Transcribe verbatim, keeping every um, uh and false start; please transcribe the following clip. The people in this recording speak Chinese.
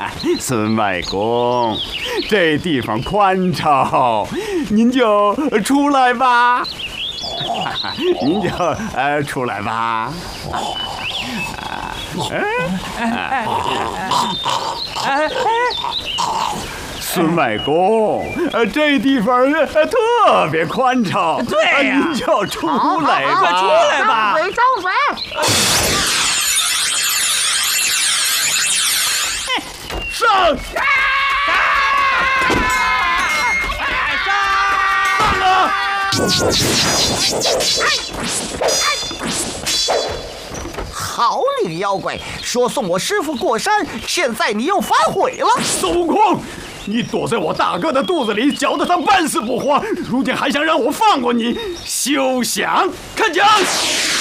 孙外公，这地方宽敞，您就出来吧。您就呃出来吧。孙外公，呃，这地方呃特别宽敞， 对呀、啊， 您就出来吧， 快出来吧！ 张嘴， 上！ 好你个妖怪，说送我师傅过山，现在你又反悔了。 孙悟空，你躲在我大哥的肚子里，搅得他半死不活，如今还想让我放过你，休想！看讲！